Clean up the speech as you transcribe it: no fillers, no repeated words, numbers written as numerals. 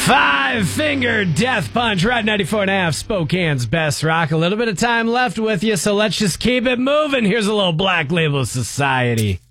Five Finger Death Punch, Ride 94.5, Spokane's best rock. A little bit of time left with you, so let's just keep it moving. Here's a little Black Label Society.